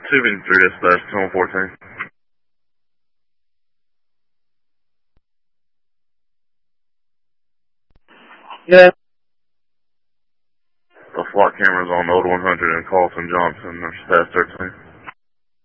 Tubing 3 dispatch, 2114. Yeah. The SWAT cameras on Old 100 and Carlton Johnson, there's past 13.